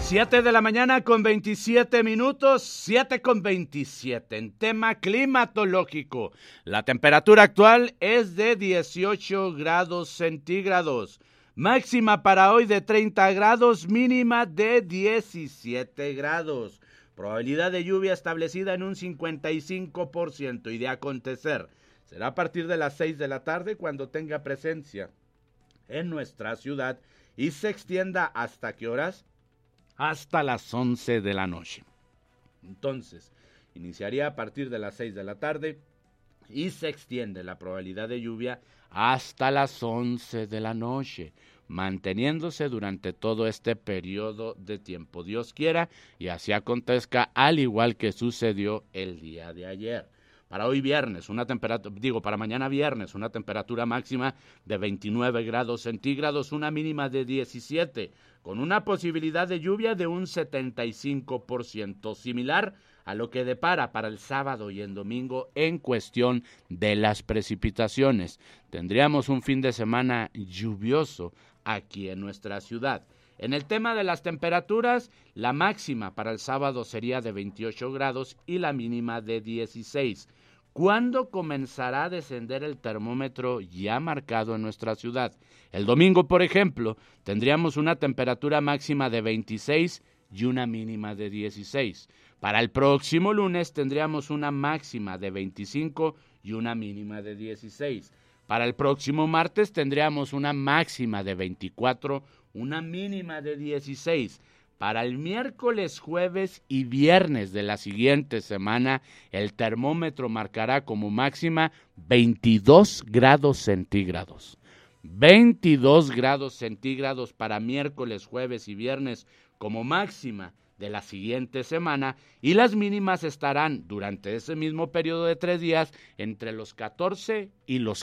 7 de la mañana con 27 minutos, 7 con 27. En tema climatológico, la temperatura actual es de 18 grados centígrados. Máxima para hoy de 30 grados, mínima de 17 grados. Probabilidad de lluvia establecida en un 55% y de acontecer será a partir de las 6 de la tarde cuando tenga presencia en nuestra ciudad y se extienda ¿hasta qué horas? Hasta las 11 de la noche. Entonces, iniciaría a partir de las 6 de la tarde y se extiende la probabilidad de lluvia hasta las 11 de la noche, manteniéndose durante todo este periodo de tiempo. Dios quiera y así acontezca, al igual que sucedió el día de ayer. Para hoy viernes, para mañana viernes, una temperatura máxima de 29 grados centígrados, una mínima de 17, con una posibilidad de lluvia de un 75%, similar a lo que depara para el sábado y el domingo en cuestión de las precipitaciones. Tendríamos un fin de semana lluvioso aquí en nuestra ciudad. En el tema de las temperaturas, la máxima para el sábado sería de 28 grados y la mínima de 16. ¿Cuándo comenzará a descender el termómetro ya marcado en nuestra ciudad? El domingo, por ejemplo, tendríamos una temperatura máxima de 26 y una mínima de 16. Para el próximo lunes tendríamos una máxima de 25 y una mínima de 16. Para el próximo martes tendríamos una máxima de 24, una mínima de 16. Para el miércoles, jueves y viernes de la siguiente semana, el termómetro marcará como máxima 22 grados centígrados. 22 grados centígrados para miércoles, jueves y viernes como máxima de la siguiente semana, y las mínimas estarán durante ese mismo periodo de 3 días entre los 14 y los